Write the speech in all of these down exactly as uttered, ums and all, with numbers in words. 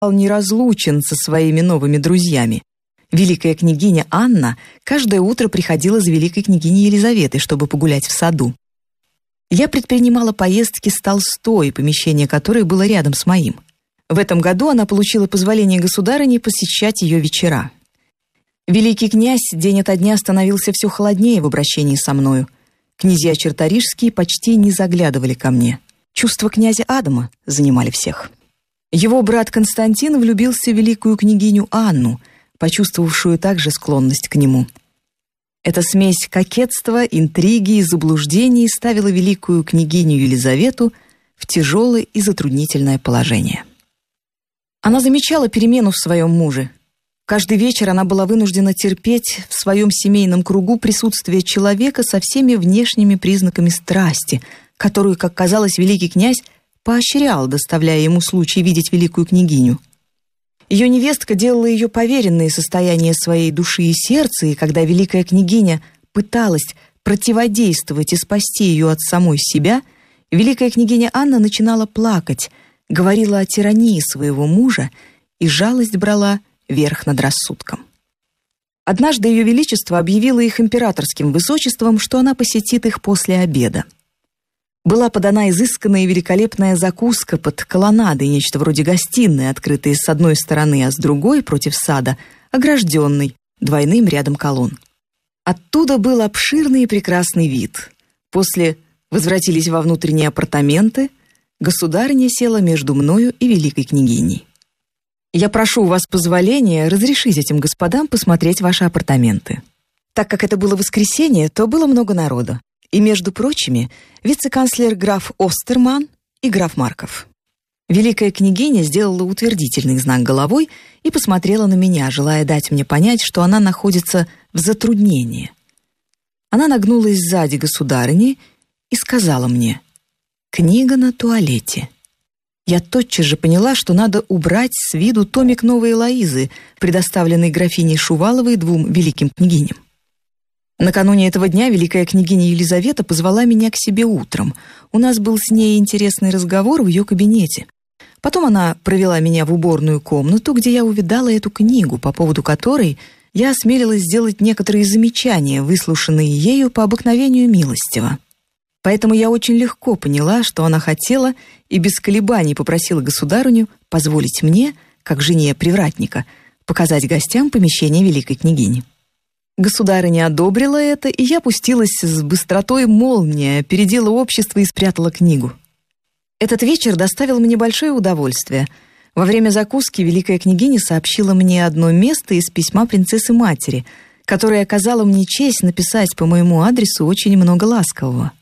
неразлучен со своими новыми друзьями. Великая княгиня Анна каждое утро приходила за великой княгиней Елизаветой, чтобы погулять в саду. Я предпринимала поездки с Толстой, помещение которой было рядом с моим. В этом году она получила позволение государыни посещать ее вечера. Великий князь день ото дня становился все холоднее в обращении со мною. Князья черторижские почти не заглядывали ко мне. Чувства князя Адама занимали всех. Его брат Константин влюбился в великую княгиню Анну, почувствовавшую также склонность к нему. Эта смесь кокетства, интриги и заблуждений ставила великую княгиню Елизавету в тяжелое и затруднительное положение. Она замечала перемену в своем муже. Каждый вечер она была вынуждена терпеть в своем семейном кругу присутствие человека со всеми внешними признаками страсти, которую, как казалось, великий князь поощрял, доставляя ему случай видеть великую княгиню. Ее невестка делала ее поверенной состояние своей души и сердца, и когда великая княгиня пыталась противодействовать и спасти ее от самой себя, великая княгиня Анна начинала плакать, говорила о тирании своего мужа, и жалость брала верх над рассудком. Однажды ее величество объявило их императорским высочеством, что она посетит их после обеда. Была подана изысканная и великолепная закуска под колоннадой, нечто вроде гостиной, открытой с одной стороны, а с другой, против сада, огражденной двойным рядом колонн. Оттуда был обширный и прекрасный вид. После возвратились во внутренние апартаменты, государыня села между мною и великой княгиней. «Я прошу у вас позволения разрешить этим господам посмотреть ваши апартаменты». Так как это было воскресенье, то было много народа. И, между прочими, вице-канцлер граф Остерман и граф Марков. Великая княгиня сделала утвердительный знак головой и посмотрела на меня, желая дать мне понять, что она находится в затруднении. Она нагнулась сзади государыни и сказала мне: «Книга на туалете». Я тотчас же поняла, что надо убрать с виду томик новой Элоизы, предоставленный графиней Шуваловой двум великим княгиням. Накануне этого дня великая княгиня Елизавета позвала меня к себе утром. У нас был с ней интересный разговор в ее кабинете. Потом она провела меня в уборную комнату, где я увидала эту книгу, по поводу которой я осмелилась сделать некоторые замечания, выслушанные ею по обыкновению милостиво. Поэтому я очень легко поняла, что она хотела и без колебаний попросила государыню позволить мне, как жене привратника, показать гостям помещение великой княгини. Государыня одобрила это, и я пустилась с быстротой молнии, опередила общество и спрятала книгу. Этот вечер доставил мне большое удовольствие. Во время закуски великая княгиня сообщила мне одно место из письма принцессы-матери, которое оказало мне честь написать по моему адресу очень много ласкового.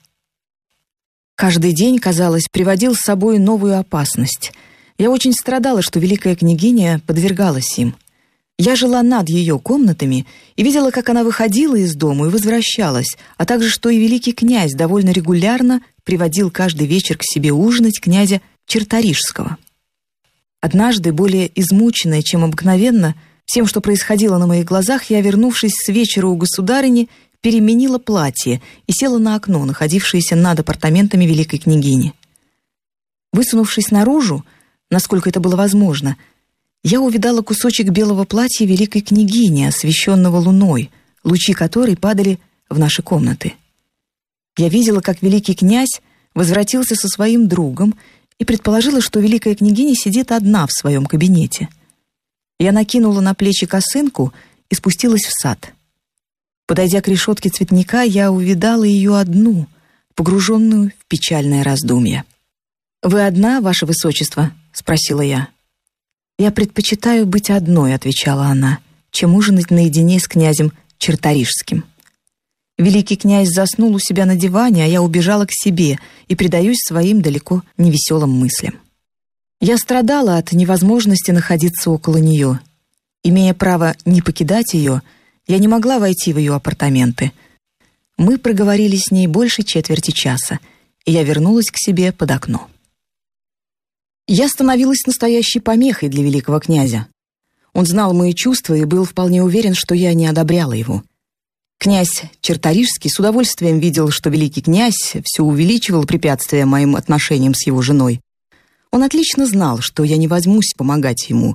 Каждый день, казалось, приводил с собой новую опасность. Я очень страдала, что великая княгиня подвергалась им. Я жила над ее комнатами и видела, как она выходила из дома и возвращалась, а также, что и великий князь довольно регулярно приводил каждый вечер к себе ужинать князя Черторижского. Однажды, более измученная, чем обыкновенно, всем, что происходило на моих глазах, я, вернувшись с вечера у государыни, переменила платье и села на окно, находившееся над апартаментами великой княгини. Высунувшись наружу, насколько это было возможно, я увидала кусочек белого платья великой княгини, освещенного луной, лучи которой падали в наши комнаты. Я видела, как великий князь возвратился со своим другом и предположила, что великая княгиня сидит одна в своем кабинете. Я накинула на плечи косынку и спустилась в сад. Подойдя к решетке цветника, я увидала ее одну, погруженную в печальное раздумье. «Вы одна, ваше высочество?» — спросила я. «Я предпочитаю быть одной», — отвечала она, «чем ужинать наедине с князем Черторижским». Великий князь заснул у себя на диване, а я убежала к себе и предаюсь своим далеко невеселым мыслям. Я страдала от невозможности находиться около нее. Имея право не покидать ее, я не могла войти в ее апартаменты. Мы проговорили с ней больше четверти часа, и я вернулась к себе под окно. Я становилась настоящей помехой для великого князя. Он знал мои чувства и был вполне уверен, что я не одобряла его. Князь Черторижский с удовольствием видел, что великий князь все увеличивал препятствия моим отношениям с его женой. Он отлично знал, что я не возьмусь помогать ему,